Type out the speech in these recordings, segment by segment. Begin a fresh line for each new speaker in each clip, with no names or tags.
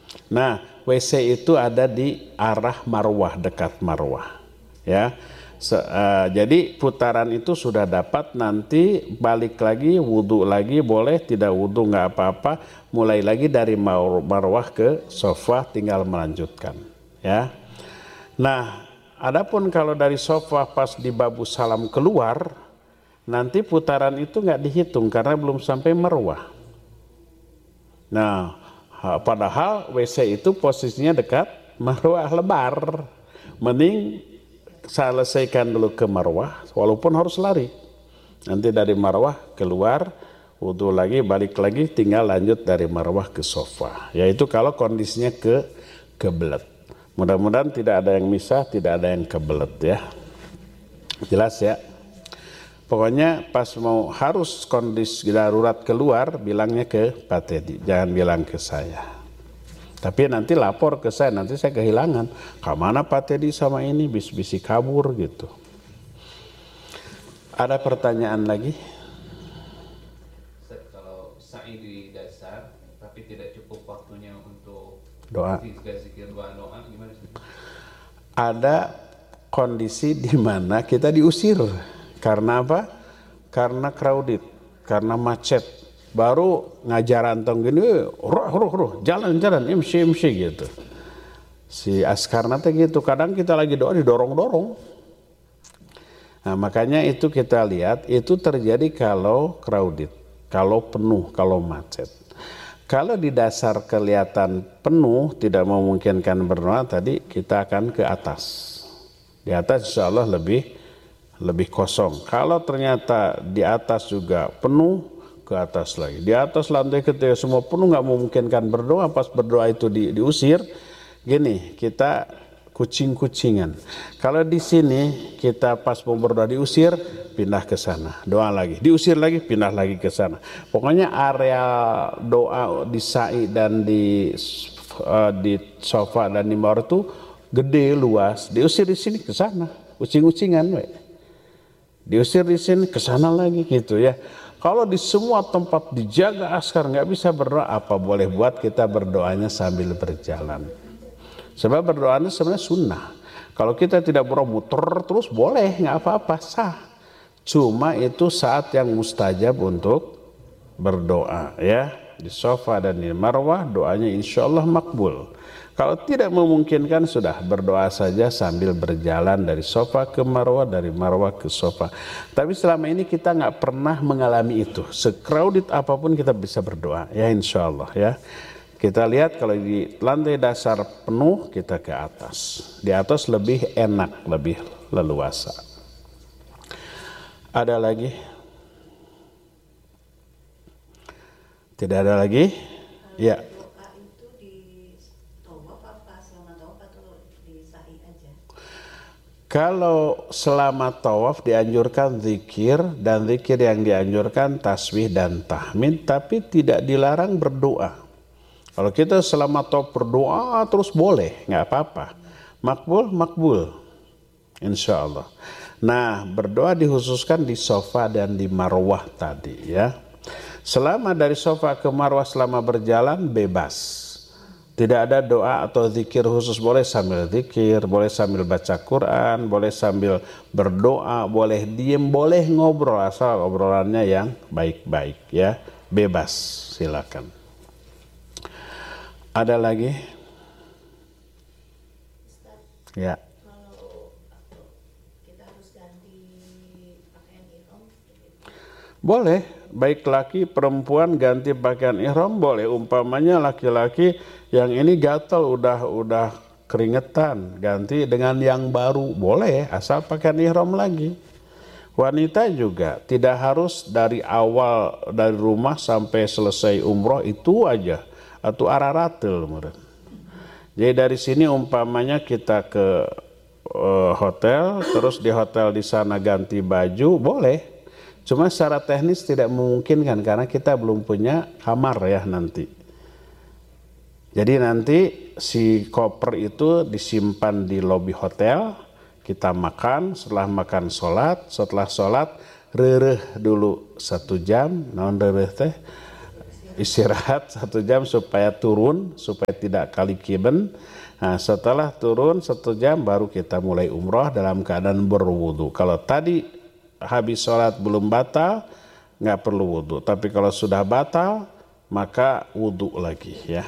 Nah, WC itu ada di arah marwah, dekat marwah. Ya. Jadi putaran itu sudah dapat, nanti balik lagi, wudhu lagi boleh, tidak wudhu nggak apa-apa, mulai lagi dari marwah ke sofa, tinggal melanjutkan. Ya. Nah, adapun kalau dari sofa pas di babu salam keluar, nanti putaran itu nggak dihitung karena belum sampai marwah. Nah, padahal WC itu posisinya dekat marwah, lebar. Mending selesaikan dulu ke marwah, walaupun harus lari. Nanti dari marwah keluar, wudhu lagi, balik lagi, tinggal lanjut dari marwah ke sofa. Yaitu kalau kondisinya kebelet. Mudah-mudahan tidak ada yang misah, tidak ada yang kebelet ya. Jelas ya. Pokoknya pas mau harus kondisi darurat keluar, bilangnya ke Pak Teddy, jangan bilang ke saya. Tapi nanti lapor ke saya, nanti saya kehilangan. Kemana Pak Teddy sama ini, bis-bisi kabur gitu. Ada pertanyaan lagi?
Kalau sa'i di dasar, tapi tidak cukup waktunya untuk
Doa.
Zikir doa gimana sih?
Ada kondisi di mana kita diusir. Karena apa? Karena crowded, karena macet. Baru ngajar antong gini, ruh, jalan, imsi gitu. Si Askarna teh gitu, kadang kita lagi doa didorong-dorong. Nah, makanya itu kita lihat, itu terjadi kalau crowded, kalau penuh, kalau macet. Kalau di dasar kelihatan penuh, tidak memungkinkan berdoa, tadi kita akan ke atas. Di atas insya Allah lebih kosong. Kalau ternyata di atas juga penuh, ke atas lagi. Di atas lantai ketiga semua penuh, nggak memungkinkan berdoa. Pas berdoa itu diusir, gini, kita kucing-kucingan. Kalau di sini kita pas mau berdoa diusir, pindah ke sana, doa lagi, diusir lagi, pindah lagi ke sana. Pokoknya area doa di sa'i dan di sofa dan di mawar itu gede, luas. Diusir di sini ke sana, kucing-kucingan, diusir di sini ke sana lagi gitu ya. Kalau di semua tempat dijaga askar, nggak bisa berdoa, apa boleh buat kita berdoanya sambil berjalan. Sebab berdoanya sebenarnya sunnah. Kalau kita tidak berdoa muter terus boleh, nggak apa-apa, sah. Cuma itu saat yang mustajab untuk berdoa ya. Di sofa dan di marwah doanya insya Allah makbul. Kalau tidak memungkinkan sudah berdoa saja sambil berjalan dari sofa ke marwah, dari marwah ke sofa. Tapi selama ini kita nggak pernah mengalami itu. Secrowded apapun kita bisa berdoa ya insya Allah ya. Kita lihat kalau di lantai dasar penuh kita ke atas. Di atas lebih enak, lebih leluasa. Ada lagi? Tidak ada lagi? Ya. Kalau selama tawaf dianjurkan zikir, dan zikir yang dianjurkan tasbih dan tahmid, tapi tidak dilarang berdoa. Kalau kita selama tawaf berdoa terus boleh, nggak apa-apa. Makbul, insya Allah. Nah, berdoa dikhususkan di sofa dan di marwah tadi ya. Selama dari sofa ke marwah selama berjalan bebas. Tidak ada doa atau zikir khusus, boleh sambil zikir, boleh sambil baca Quran, boleh sambil berdoa, boleh diem, boleh ngobrol, asal obrolannya yang baik-baik ya, bebas, silakan. Ada lagi? Ya. Boleh, baik laki perempuan ganti pakaian ihram boleh. Umpamanya laki-laki yang ini gatal udah keringetan, ganti dengan yang baru boleh, asal pakaian ihram lagi. Wanita juga tidak harus dari awal dari rumah sampai selesai umroh itu aja atau araratil. Jadi dari sini umpamanya kita ke hotel, terus di hotel di sana ganti baju boleh. Cuma secara teknis tidak memungkinkan karena kita belum punya kamar ya nanti. Jadi nanti si koper itu disimpan di lobi hotel, kita makan, setelah makan sholat, setelah sholat rereh dulu 1 jam, naon rereh teh? istirahat 1 jam supaya turun, supaya tidak kalikiben. Nah, setelah turun 1 jam baru kita mulai umroh dalam keadaan berwudu. Kalau tadi habis sholat belum batal, nggak perlu wudu. Tapi kalau sudah batal, maka wudu lagi ya.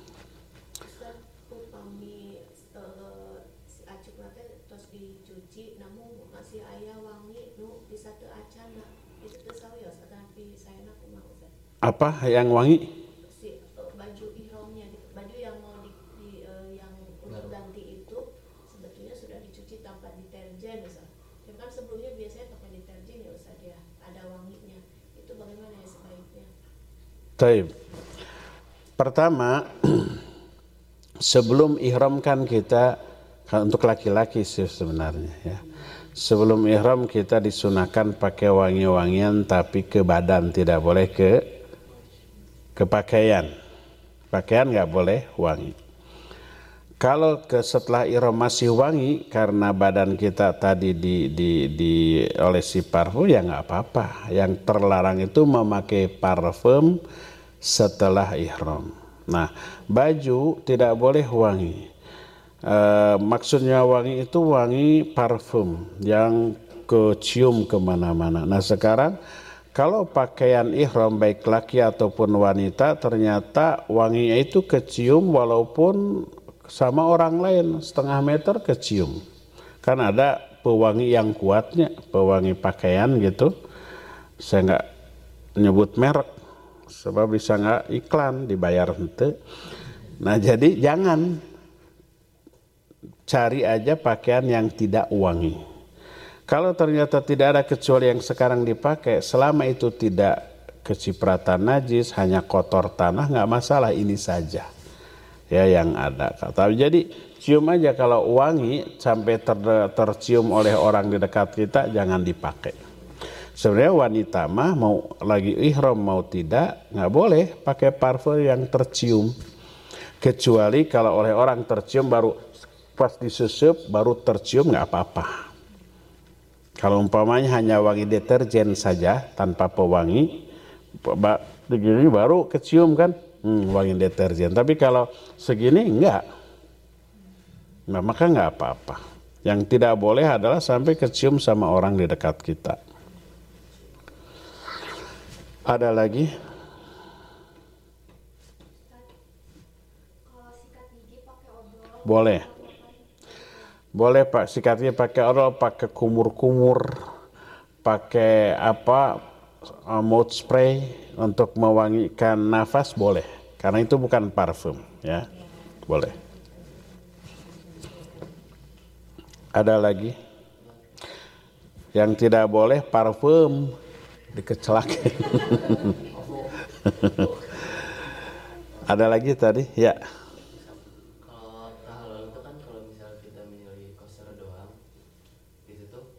Upami si acuk nate terus dicuci namun masih aya wangi nu bisa teu acana itu teu sawios tapi sayana kumaha Ustaz?
Apa yang wangi?
Si baju ihramnya baju yang mau yang untuk ganti itu sebetulnya sudah dicuci tanpa deterjen Ustaz. Tapi kan sebelumnya biasanya pakai deterjen ya Ustaz ya, ada wanginya. Itu bagaimana ya sebaiknya?
Taib. Pertama, sebelum ihram kan kita, untuk laki-laki sih sebenarnya ya. Sebelum ihram kita disunahkan pakai wangi-wangian tapi ke badan, tidak boleh ke pakaian. Pakaian nggak boleh wangi. Kalau setelah ihram masih wangi karena badan kita tadi di olesi parfum ya nggak apa-apa. Yang terlarang itu memakai parfum setelah ihram. Nah, baju tidak boleh wangi. Maksudnya wangi itu wangi parfum yang kecium kemana-mana. Nah sekarang kalau pakaian ihram baik laki ataupun wanita ternyata wanginya itu kecium walaupun sama orang lain 0,5 meter kecium. Kan ada pewangi yang kuatnya, pewangi pakaian gitu. Saya nggak nyebut merek sebab bisa nggak iklan dibayar ente. Nah jadi jangan, cari aja pakaian yang tidak wangi. Kalau ternyata tidak ada kecuali yang sekarang dipakai, selama itu tidak kecipratan najis, hanya kotor tanah, nggak masalah, ini saja ya yang ada. Jadi cium aja, kalau wangi sampai tercium oleh orang di dekat kita jangan dipakai. Sebenarnya wanita mah mau lagi ihram mau tidak nggak boleh pakai parfum yang tercium, kecuali kalau oleh orang tercium baru pas disusup baru tercium nggak apa-apa. Kalau umpamanya hanya wangi deterjen saja tanpa pewangi, begini baru kecium kan, wangi deterjen. Tapi kalau segini enggak, nah, maka nggak apa-apa. Yang tidak boleh adalah sampai kecium sama orang di dekat kita. Ada lagi?
Kalau sikat gigi pakai odol.
Boleh. Boleh Pak, sikatnya pakai odol, pakai kumur-kumur, pakai apa, mouth spray untuk mewangikan nafas boleh. Karena itu bukan parfum ya. Boleh. Ada lagi? Yang tidak boleh parfum dikecelakin. Ada lagi tadi? Ya.
Kalau tahalul itu kan kalau misal kita milih koser doang, itu tuh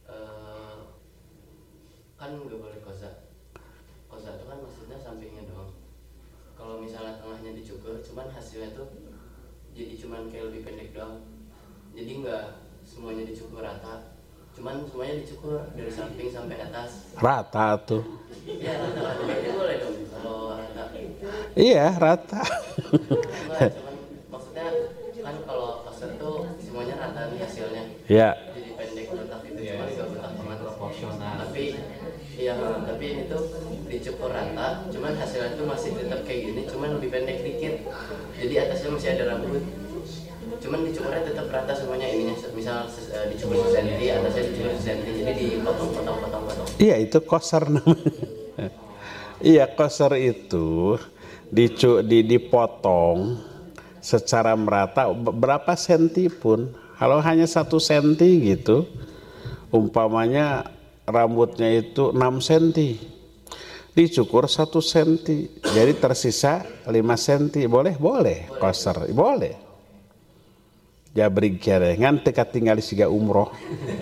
kan nggak boleh kosa. Kosa itu kan maksudnya sampingnya doang. Kalau misalnya tengahnya dicukur, cuman hasilnya tuh jadi cuman kayak lebih pendek doang. Jadi nggak semuanya dicukur rata. Cuman semuanya dicukur dari samping sampai atas.
Rata tuh.
Iya rata. Jadi boleh dong kalau rata.
Iya rata.
Enggak, cuman maksudnya kan kalau koser tuh semuanya rata nih hasilnya.
Ya.
Jadi pendek botak gitu,
Ya,
cuman nggak botak banget.
proporsional.
Tapi iya, tapi ini tuh dicukur rata, cuman hasilnya tuh masih tetap kayak gini, cuman lebih pendek dikit. Jadi atasnya masih ada rambut. Cuman dicukurnya tetap rata semuanya ininya, misal dicukur 1 senti, atasnya dicukur 1 senti, jadi dipotong-potong.
Iya itu koser namanya. Iya koser itu dipotong secara merata berapa senti pun. Kalau hanya 1 senti gitu, umpamanya rambutnya itu 6 senti, dicukur 1 senti, jadi tersisa 5 senti. Boleh koser, boleh. Jabrig kere ngan teka tinggal siga umroh.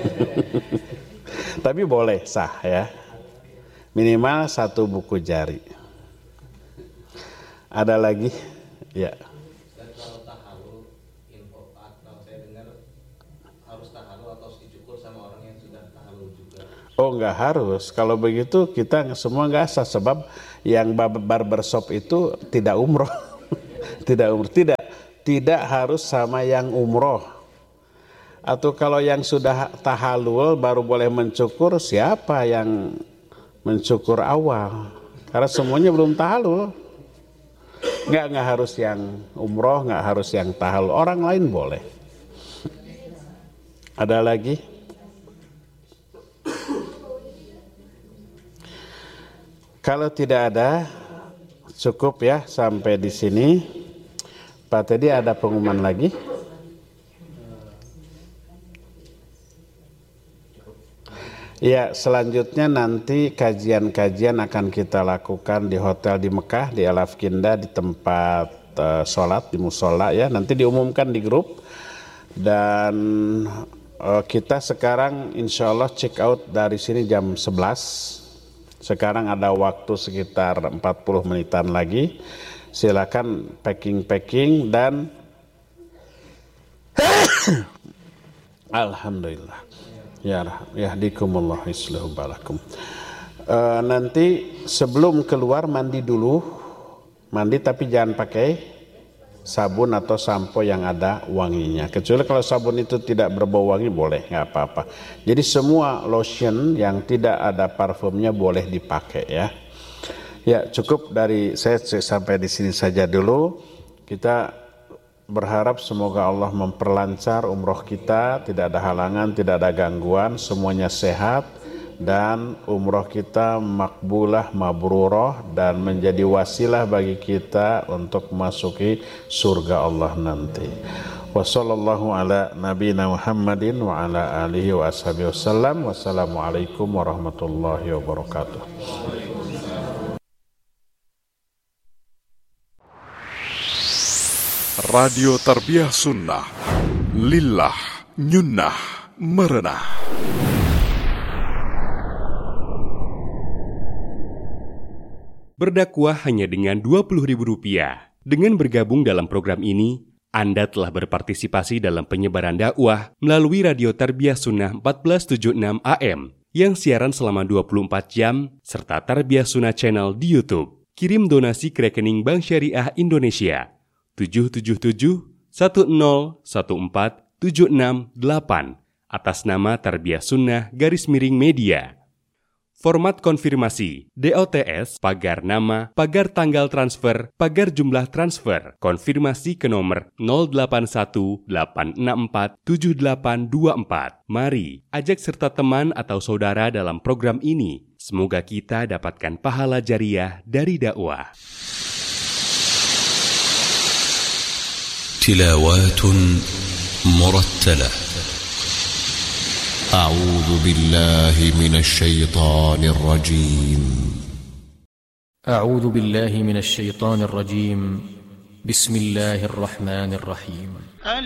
Tapi boleh sah ya. Minimal 1 buku jari. Ada lagi? Ya.
Dan kalau tahalul, info atau saya dengar harus tahalul atau harus dicukur sama orang yang sudah tahalul juga.
Oh, nggak harus. Kalau begitu kita semua nggak sah, sebab yang barbershop itu tidak umroh. Tidak harus sama yang umroh. Atau kalau yang sudah tahallul baru boleh mencukur, siapa yang mencukur awal? Karena semuanya belum tahallul. Nggak harus yang umroh, nggak harus yang tahallul. Orang lain boleh. Ada lagi? Kalau tidak ada, cukup ya sampai di sini. Pak Teddy, ada pengumuman lagi? Ya, selanjutnya nanti kajian-kajian akan kita lakukan di hotel di Mekah, di Al-Afkinda, di tempat sholat, di musola ya. Nanti diumumkan di grup. Dan kita sekarang insya Allah check out dari sini jam 11. Sekarang ada waktu sekitar 40 menitan lagi. Silakan packing dan alhamdulillah. Ya yahdikumullah islahu balakum. Nanti sebelum keluar mandi dulu. Mandi tapi jangan pakai sabun atau sampo yang ada wanginya. Kecuali kalau sabun itu tidak berbau wangi boleh, nggak apa-apa. Jadi semua lotion yang tidak ada parfumnya boleh dipakai ya. Ya, cukup dari saya sampai di sini saja dulu. Kita berharap semoga Allah memperlancar umroh kita, tidak ada halangan, tidak ada gangguan, semuanya sehat, dan umroh kita makbulah, mabrurah, dan menjadi wasilah bagi kita untuk memasuki surga Allah nanti. Wa sallallahu ala nabiyina Muhammadin wa ala alihi wa ashabihi wasallam. Wassalamualaikum warahmatullahi wabarakatuh.
Radio Tarbiyah Sunnah, lillah, nyunnah, merenah.
Berdakwah hanya dengan Rp20.000. Dengan bergabung dalam program ini, Anda telah berpartisipasi dalam penyebaran dakwah melalui Radio Tarbiyah Sunnah 1476 AM yang siaran selama 24 jam serta Tarbiyah Sunnah Channel di YouTube. Kirim donasi ke rekening Bank Syariah Indonesia 777-1014-768 atas nama Tarbiyah Sunnah _media. Format konfirmasi, DOTS, pagar nama, pagar tanggal transfer, pagar jumlah transfer, konfirmasi ke nomor 0818647824. Mari, ajak serta teman atau saudara dalam program ini. Semoga kita dapatkan pahala jariah dari dakwah.
تلاوات مرتلة. أعوذ بالله من الشيطان الرجيم.
أعوذ بالله من الشيطان الرجيم. بسم الله الرحمن الرحيم.